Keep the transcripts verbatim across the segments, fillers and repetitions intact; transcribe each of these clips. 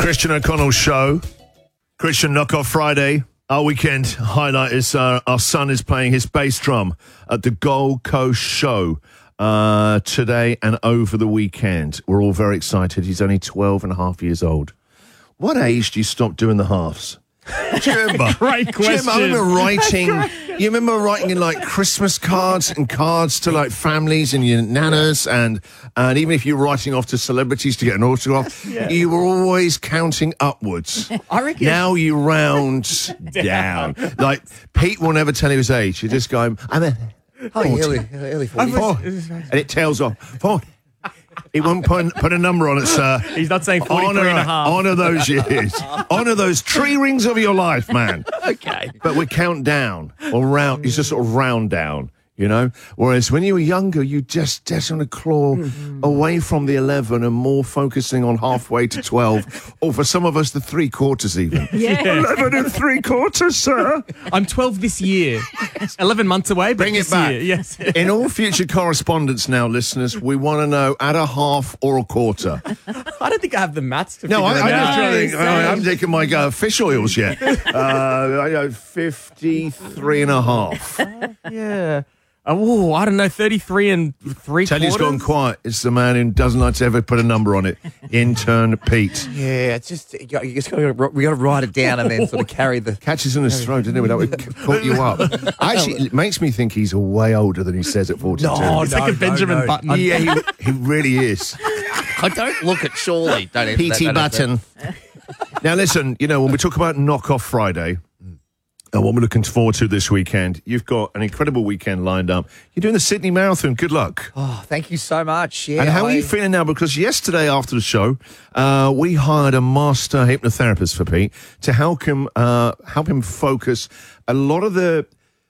Christian O'Connell Show. Christian Knockoff Friday. Our weekend highlight is uh, our son is playing his bass drum at the Gold Coast Show uh, today and over the weekend. We're all very excited. He's only twelve and a half years old. What age do you stop doing the halves? Do you remember? Great question. Do you remember writing? You remember writing in like Christmas cards and cards to like families and your nanas, and and even if you're writing off to celebrities to get an autograph, yeah. you were always counting upwards. I reckon. Now you round down. Like Pete will never tell you his age. You just go, I'm a oh, early, early forties, and it tails off. Forward. He won't put, put a number on it, sir. He's not saying forty-three honor, and a half. Honour those years. Honour those tree rings of your life, man. Okay. But we count down or round. You just sort of round down, you know? Whereas when you were younger, you just, just want to claw mm-hmm. away from the eleven and more focusing on halfway to twelve. Or for some of us, the three quarters even. Yeah. eleven and three quarters, sir. I'm twelve this year. eleven months away, but Bring this it back. Year, yes. In all future correspondence now, listeners, we want to know at a half or a quarter. I don't think I have the maths to No, figure I, it I out. don't think, I haven't taken my uh, fish oils yet. Uh, I know, fifty-three and a half. Yeah. Oh, I don't know, thirty-three and three Tell you quarters. he's gone quiet. It's the man who doesn't like to ever put a number on it. Intern Pete. Yeah, it's just you, got, you just got to we got to write it down and then sort of carry the catches in his throat, didn't it? That would caught you up. Actually, it makes me think he's way older than he says at forty-two. No, It's no, like a Benjamin no, no. Button. Yeah, he, he really is. I don't look at Shirley. Don't P T Button. Now listen, you know when we talk about Knockoff Friday. And what we're looking forward to this weekend, you've got an incredible weekend lined up. You're doing the Sydney Marathon. Good luck. Oh, thank you so much. Yeah, and how I... are you feeling now? Because yesterday after the show, uh, we hired a master hypnotherapist for Pete to help him uh, help him focus a lot of the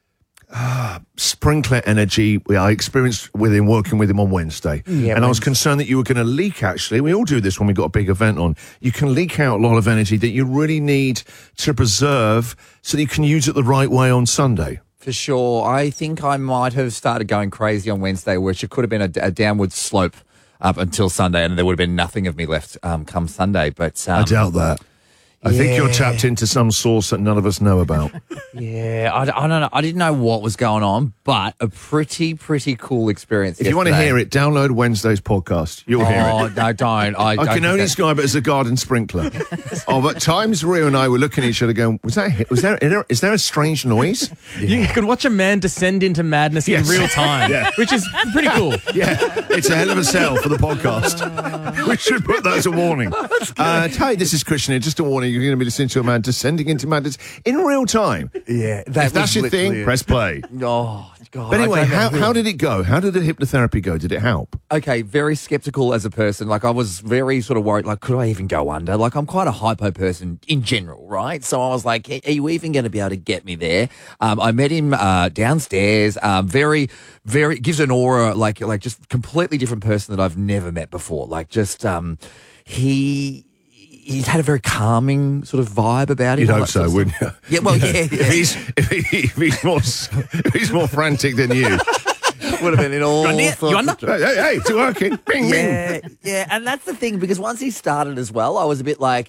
uh, sprinkler energy I experienced with him working with him on Wednesday. Yeah, and I was concerned that you were going to leak, actually. We all do this when we've got a big event on. You can leak out a lot of energy that you really need to preserve so that you can use it the right way on Sunday. For sure. I think I might have started going crazy on Wednesday, which it could have been a, a downward slope up until Sunday, and there would have been nothing of me left um, come Sunday. But um, I doubt that. I yeah. think you're tapped into some source that none of us know about. Yeah, I, I don't know. I didn't know what was going on, but a pretty, pretty cool experience. If yesterday. you want to hear it, download Wednesday's podcast. You'll oh, hear it. Oh, no, don't. I, I don't can only that... describe it as a garden sprinkler. Oh, but times Rio and I were looking at each other going, was that, was there, is there, is there a strange noise? Yeah. You can watch a man descend into madness yes. in real time, yeah. which is pretty cool. Yeah, it's a hell of a sell for the podcast. We should put that as a warning. Uh, hey, this is Christian here. Just a warning, you're going to be listening to a man descending into madness in real time. Yeah, that if that's your thing, it. press play. Oh, God. But anyway, how, how did it go? How did the hypnotherapy go? Did it help? Okay, very skeptical as a person. Like, I was very sort of worried, like, could I even go under? Like, I'm quite a hypo person in general, right? So I was like, are you even going to be able to get me there? Um, I met him uh, downstairs. Um, very, very, gives an aura, like, like just completely different person that I've never met before. Like, just, um, he... He had a very calming sort of vibe about him. You'd hope so, wouldn't you? Yeah, well, yeah. yeah. If he's if, he, if he's more if he's more frantic than you, would have been in all. You sorts hey, hey, hey, it's working. Bing, yeah, bing. Yeah, and that's the thing, because once he started as well, I was a bit like,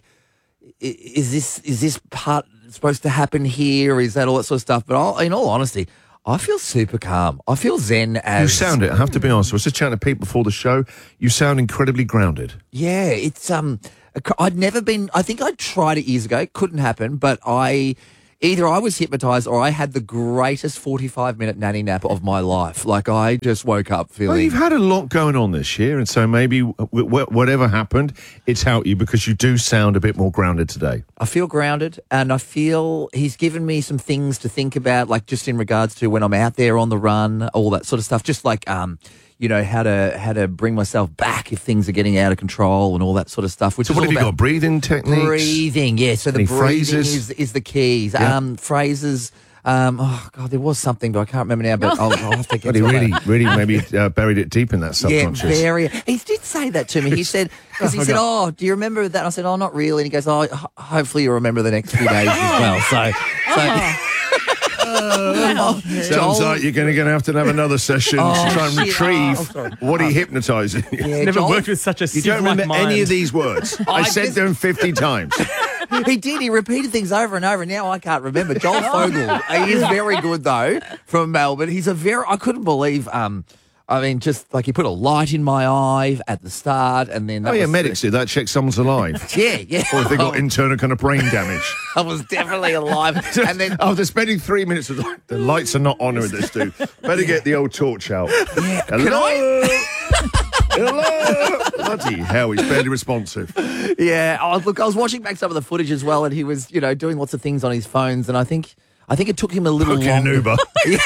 is this is this part supposed to happen here? Is that all that sort of stuff? But I'll, in all honesty, I feel super calm. I feel zen as... You sound it, I have to be honest. I was just chatting to Pete before the show. You sound incredibly grounded. Yeah, it's... um. I'd never been... I think I tried it years ago. It couldn't happen, but I... Either I was hypnotised or I had the greatest forty-five minute nanny nap of my life. Like, I just woke up feeling... Well, you've had a lot going on this year, and so maybe w- w- whatever happened, it's helped you because you do sound a bit more grounded today. I feel grounded, and I feel he's given me some things to think about, like just in regards to when I'm out there on the run, all that sort of stuff. Just like... um. you know, how to how to bring myself back if things are getting out of control and all that sort of stuff. Which so is what all have you about got? Breathing techniques? Breathing, yeah. So the Any breathing phrases? is, is the keys. Yeah. Um, phrases. Um, oh, God, there was something, but I can't remember now, but I'll, I'll have to get But he to really, that. really maybe uh, buried it deep in that subconscious. Yeah, very. He did say that to me. He said, because he said, oh, do you remember that? I said, oh, not really. And he goes, oh, ho- hopefully you'll remember the next few days as well. So, so Oh, Oh, Sounds Joel- like you're going to have to have another session Oh, to try and shit. retrieve Oh, sorry. what he hypnotising. Yeah, Never Joel- worked with such a You sieve don't remember like mind. any of these words. I I said just- them fifty times. He did. He repeated things over and over. And now I can't remember. Joel Fogel. He is very good though, from Melbourne. He's a very. I couldn't believe. Um, I mean, just like he put a light in my eye at the start, and then that Oh, yeah, was- medics do that. Check someone's alive. Yeah, yeah. Or if they got internal kind of brain damage. I was definitely alive. And then After spending three minutes with the, the lights are not on with this dude. Better get the old torch out. yeah, Hello? Hello? Bloody hell, he's barely responsive. yeah. Oh, look, I was watching back some of the footage as well, and he was, you know, doing lots of things on his phones, and I think. I think it took him a little Booking an longer. Uber.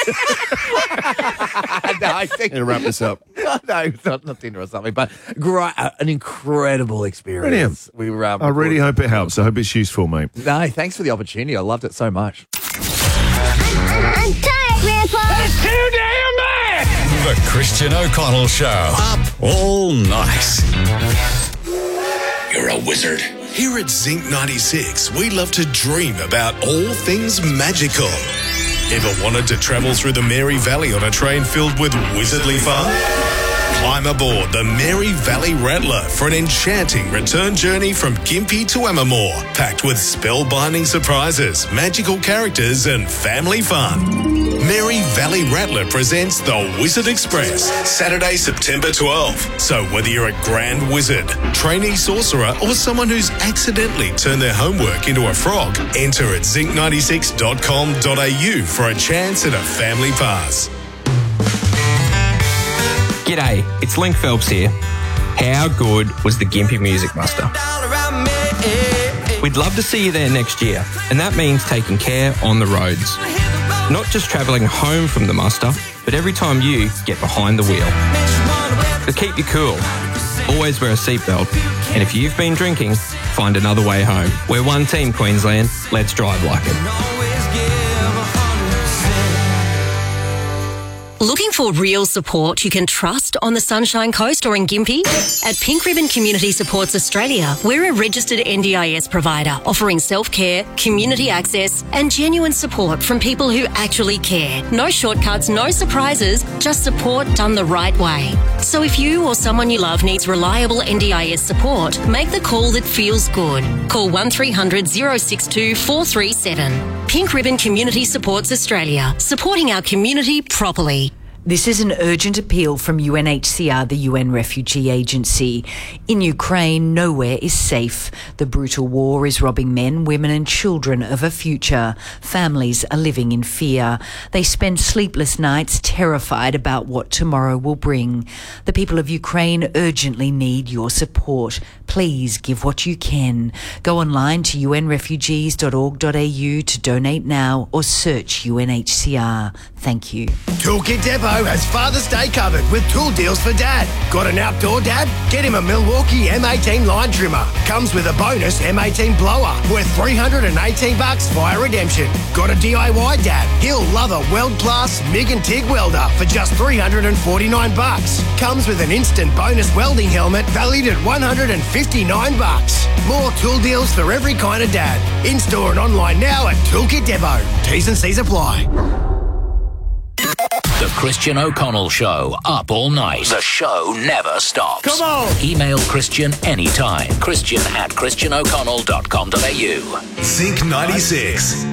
no, I think To wrap this up. no, it's not, not Tinder or something, but great, uh, an incredible experience. Brilliant. We were. Um, I really hope it helps. I hope it's useful, mate. No, thanks for the opportunity. I loved it so much. I'm tired, Grandpa. That's too damn bad! The Christian O'Connell Show. Up all night. You're a wizard. Here at Zinc ninety-six, we love to dream about all things magical. Ever wanted to travel through the Mary Valley on a train filled with wizardly fun? Climb aboard the Mary Valley Rattler for an enchanting return journey from Gympie to Amamore, packed with spellbinding surprises, magical characters, and family fun. Mary Valley Rattler presents The Wizard Express, Saturday, September twelfth. So whether you're a grand wizard, trainee sorcerer, or someone who's accidentally turned their homework into a frog, enter at zinc ninety-six dot com dot a u for a chance at a family pass. G'day, it's Link Phelps here. How good was the Gympie Music Muster? We'd love to see you there next year, and that means taking care on the roads. Not just travelling home from the muster, but every time you get behind the wheel. To keep you cool, always wear a seatbelt, and if you've been drinking, find another way home. We're one team, Queensland. Let's drive like it. Looking for real support you can trust on the Sunshine Coast or in Gympie? At Pink Ribbon Community Supports Australia, we're a registered N D I S provider offering self-care, community access and genuine support from people who actually care. No shortcuts, no surprises, just support done the right way. So if you or someone you love needs reliable N D I S support, make the call that feels good. Call one three hundred, oh six two, four three seven. Pink Ribbon Community Supports Australia, supporting our community properly. This is an urgent appeal from U N H C R, the U N Refugee Agency. In Ukraine, nowhere is safe. The brutal war is robbing men, women and children of a future. Families are living in fear. They spend sleepless nights terrified about what tomorrow will bring. The people of Ukraine urgently need your support. Please give what you can. Go online to u n refugees dot org dot a u to donate now or search U N H C R. Thank you. Toolkit Depot has Father's Day covered with tool deals for Dad. Got an outdoor dad? Get him a Milwaukee M eighteen line trimmer. Comes with a bonus M eighteen blower worth three hundred eighteen bucks via redemption. Got a D I Y dad? He'll love a world-class MIG and TIG welder for just three hundred forty-nine bucks. Comes with an instant bonus welding helmet valued at one hundred fifty-nine bucks. More tool deals for every kind of dad. In-store and online now at Toolkit Depot. T's and C's apply. The Christian O'Connell Show, up all night. The show never stops. Come on! Email Christian anytime. Christian at christian o'connell dot com dot a u. Zinc ninety-six.